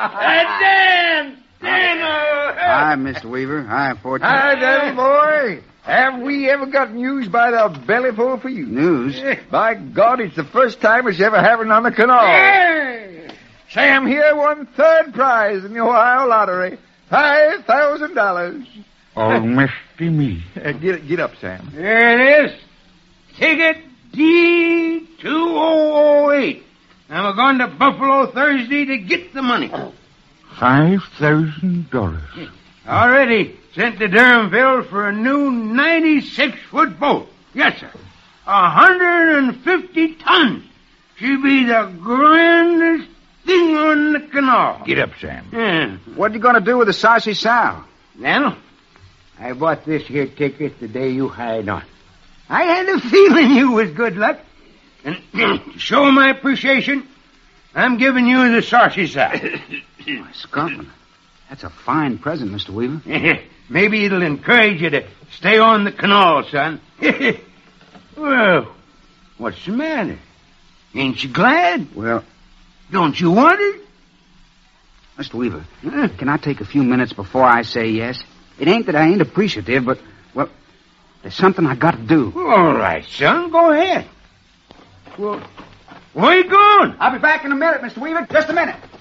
Dan! Hi, Mr. Weaver. Hi, Fortune. Hi, Daddy boy. Have we ever got news by the bellyful for you? News? By God, it's the first time it's ever happened on the canal. Sam here won third prize in the Ohio lottery. $5,000. Oh, misty me. Get up, Sam. There it is. Ticket D2008. And we're going to Buffalo Thursday to get the money. $5,000. Already sent to Durhamville for a new 96-foot boat. Yes, sir. 150 tons. She'll be the grandest thing on the canal. Get up, Sam. Yeah. What are you going to do with the saucy sow? Daniel, I bought this here ticket the day you hired on. I had a feeling you was good luck. And to show my appreciation, I'm giving you the saucy sow. Scotland. That's a fine present, Mr. Weaver. Maybe it'll encourage you to stay on the canal, son. Well, what's the matter? Ain't you glad? Well, Don't you want it? Mr. Weaver, can I take a few minutes before I say yes? It ain't that I ain't appreciative, but, well, there's something I got to do. All right, son, go ahead. Well, where you going? I'll be back in a minute, Mr. Weaver. Just a minute.